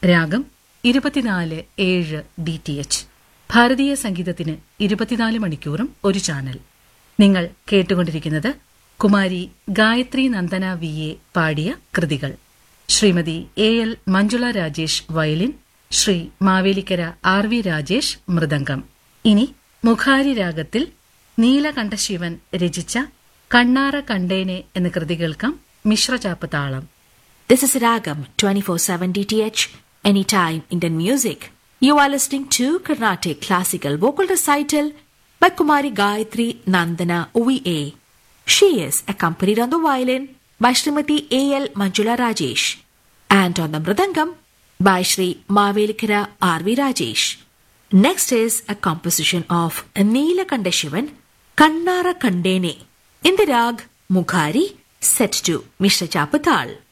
രാഗം 24/7 DTH. ഭാരതീയ സംഗീതത്തിന് 24 മണിക്കൂറും ഒരു ചാനൽ. നിങ്ങൾ കേട്ടുകൊണ്ടിരിക്കുന്നത് കുമാരി ഗായത്രി നന്ദന VA പാടിയ കൃതികൾ. Shrimati AL Manjula Rajesh violin, Shri Mavelikkara RV Rajesh mridangam. ഇനി മുഖാരി രാഗത്തിൽ നീലകണ്ഠശിവൻ രചിച്ച കണ്ണാറ കണ്ടേനെ എന്ന കൃതി കേൾക്കാം. മിശ്രചാപ്പ് താളം. This is Ragam 24/7 DTH, anytime Indian music. You are listening to Carnatic classical vocal recital by Kumari Gayatri Nandana VA. She is accompanied on the violin by Srimati AL Manjula Rajesh and on the mridangam by Shri Mavelikara RV Rajesh. Next is a composition of Neelakanta Shivan, Kannara Kandene, in the rag Mukhari, set to Mishra Chapatal.